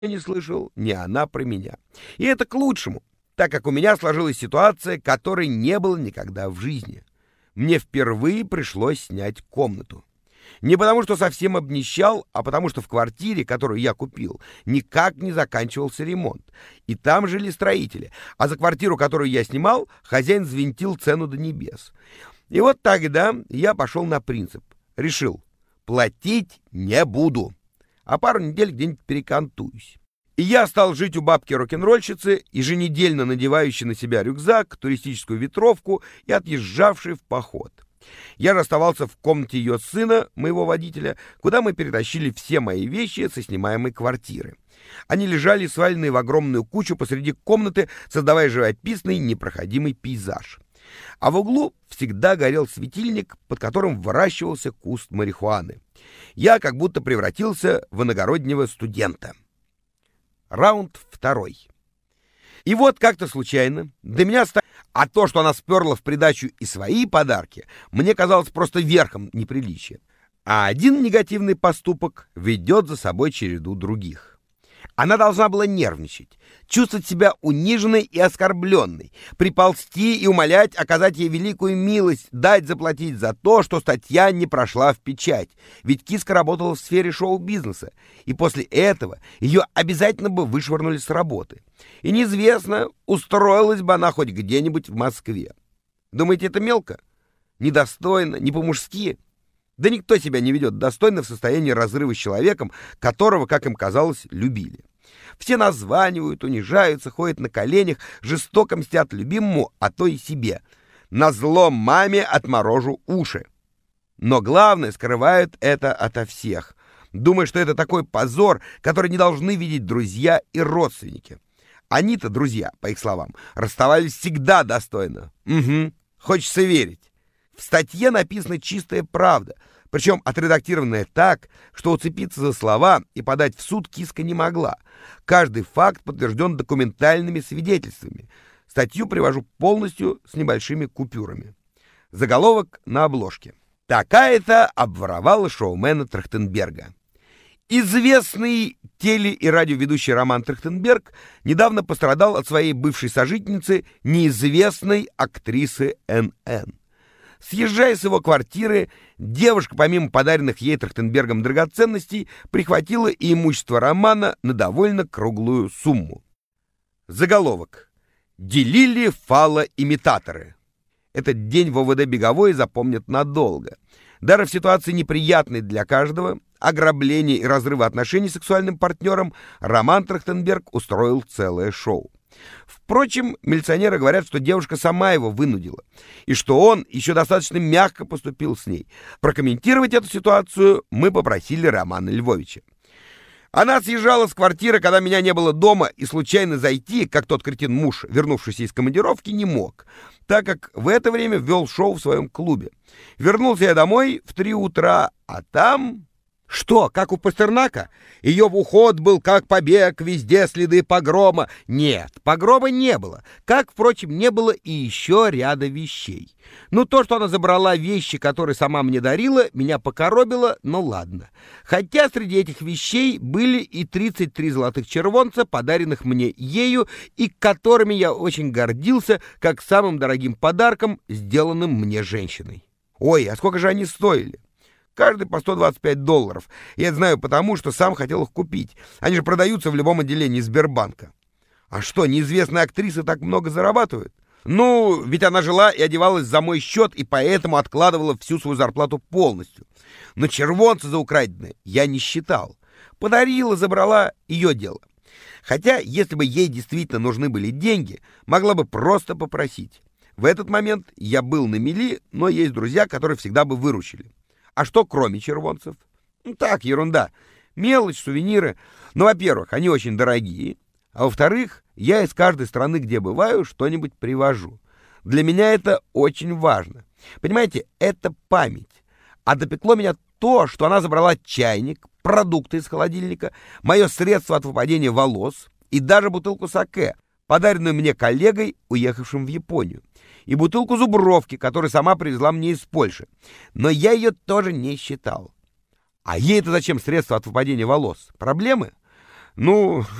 не слышал, ни она про меня. И это к лучшему, так как у меня сложилась ситуация, которой не было никогда в жизни. Мне впервые пришлось снять комнату. Не потому, что совсем обнищал, а потому, что в квартире, которую я купил, никак не заканчивался ремонт. И там жили строители, а за квартиру, которую я снимал, хозяин взвинтил цену до небес. И вот тогда я пошел на принцип. Решил, платить не буду, а пару недель где-нибудь перекантуюсь. И я стал жить у бабки-рок-н-ролльщицы, еженедельно надевающей на себя рюкзак, туристическую ветровку и отъезжавшей в поход. Я же оставался в комнате ее сына, моего водителя, куда мы перетащили все мои вещи со снимаемой квартиры. Они лежали сваленные в огромную кучу посреди комнаты, создавая живописный непроходимый пейзаж. А в углу всегда горел светильник, под которым выращивался куст марихуаны. Я как будто превратился в иногороднего студента. Раунд второй. И вот как-то случайно до меня стало... А то, что она сперла в придачу и свои подарки, мне казалось просто верхом неприличия. А один негативный поступок ведет за собой череду других. Она должна была нервничать, чувствовать себя униженной и оскорбленной, приползти и умолять оказать ей великую милость, дать заплатить за то, что статья не прошла в печать. Ведь киска работала в сфере шоу-бизнеса, и после этого ее обязательно бы вышвырнули с работы. И неизвестно, устроилась бы она хоть где-нибудь в Москве. Думаете, это мелко? Недостойно, не по-мужски? Да никто себя не ведет достойно в состоянии разрыва с человеком, которого, как им казалось, любили. Все названивают, унижаются, ходят на коленях, жестоко мстят любимому, а то и себе. Назло маме отморожу уши. Но главное, скрывают это ото всех, думая, что это такой позор, который не должны видеть друзья и родственники. Они-то, друзья, по их словам, расставались всегда достойно. Угу, хочется верить. В статье написана чистая правда, причем отредактированная так, что уцепиться за слова и подать в суд киска не могла. Каждый факт подтвержден документальными свидетельствами. Статью привожу полностью с небольшими купюрами. Заголовок на обложке. Такая-то обворовала шоумена Трахтенберга. Известный теле- и радиоведущий Роман Трахтенберг недавно пострадал от своей бывшей сожительницы, неизвестной актрисы Н.Н. Съезжая с его квартиры, девушка, помимо подаренных ей Трахтенбергом драгоценностей, прихватила и имущество Романа на довольно круглую сумму. Заголовок. Делили фалоимитаторы. Этот день в ОВД Беговой запомнят надолго. Даже в ситуации неприятной для каждого, ограбления и разрыва отношений с сексуальным партнером, Роман Трахтенберг устроил целое шоу. Впрочем, милиционеры говорят, что девушка сама его вынудила, и что он еще достаточно мягко поступил с ней. Прокомментировать эту ситуацию мы попросили Романа Львовича. Она съезжала с квартиры, когда меня не было дома, и случайно зайти, как тот кретин-муж, вернувшийся из командировки, не мог, так как в это время вел шоу в своем клубе. Вернулся я домой в 3 утра, а там... Что, как у Пастернака? Ее уход был как побег, везде следы погрома. Нет, погрома не было. Как, впрочем, не было и еще ряда вещей. Ну, то, что она забрала вещи, которые сама мне дарила, меня покоробило, но ладно. Хотя среди этих вещей были и 33 золотых червонца, подаренных мне ею, и которыми я очень гордился, как самым дорогим подарком, сделанным мне женщиной. Ой, а сколько же они стоили? Каждый по $125. Я это знаю потому, что сам хотел их купить. Они же продаются в любом отделении Сбербанка. А что, неизвестные актрисы так много зарабатывают? Ну, ведь она жила и одевалась за мой счет, и поэтому откладывала всю свою зарплату полностью. Но червонцы за украденные я не считал. Подарила, забрала — ее дело. Хотя, если бы ей действительно нужны были деньги, могла бы просто попросить. В этот момент я был на мели, но есть друзья, которые всегда бы выручили. А что кроме червонцев? Ну, так, ерунда. Мелочь, сувениры. Ну, во-первых, они очень дорогие. А во-вторых, я из каждой страны, где бываю, что-нибудь привожу. Для меня это очень важно. Понимаете, это память. А допекло меня то, что она забрала чайник, продукты из холодильника, мое средство от выпадения волос и даже бутылку саке, подаренную мне коллегой, уехавшим в Японию, и бутылку зубровки, которую сама привезла мне из Польши. Но я ее тоже не считал. А ей-то зачем средства от выпадения волос? Проблемы? Ну,